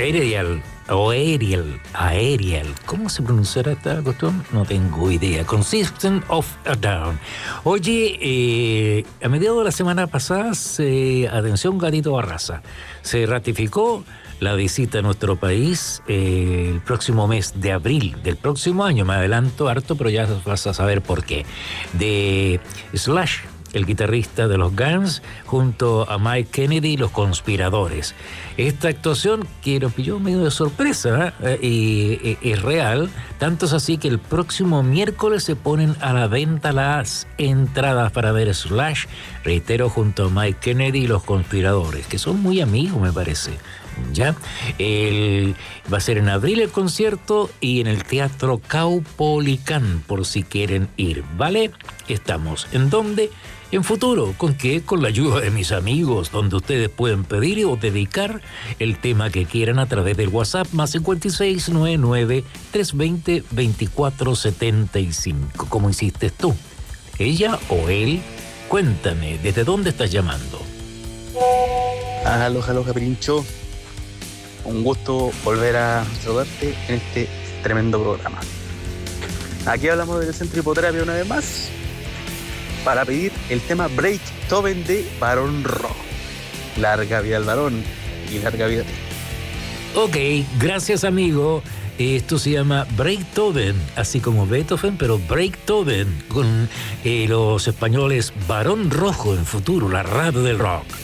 Aerial. ¿Cómo se pronunciará esta cuestión? No tengo idea. Con System of a Down. Oye, a mediados de la semana pasada, atención Gatito Barraza, se ratificó la visita a nuestro país el próximo mes de abril del próximo año. Me adelanto harto, pero ya vas a saber por qué. De Slash, el guitarrista de los Guns, junto a Mike Kennedy y los Conspiradores. Esta actuación que nos pilló medio de sorpresa y es real, tanto es así que el próximo miércoles se ponen a la venta las entradas para ver Slash, reitero, junto a Mike Kennedy y los Conspiradores, que son muy amigos, me parece. ¿Ya? Va a ser en abril el concierto y en el Teatro Caupolicán, por si quieren ir, ¿vale? Estamos. ¿En dónde? En Futuro. ¿Con qué? Con la ayuda de mis amigos, donde ustedes pueden pedir o dedicar el tema que quieran a través del WhatsApp más 5699-320-2475. ¿Cómo hiciste tú? ¿Ella o él? Cuéntame, ¿desde dónde estás llamando? Aloha, Caprincho. Un gusto volver a saludarte en este tremendo programa. Aquí hablamos del Centro Hipoterapia una vez más para pedir el tema Beethoven de Barón Rojo. Larga vida al varón y larga vida a ti. Ok, gracias amigo. Esto se llama Beethoven, así como Beethoven, pero Beethoven, con los españoles Barón Rojo en Futuro, la radio del rock.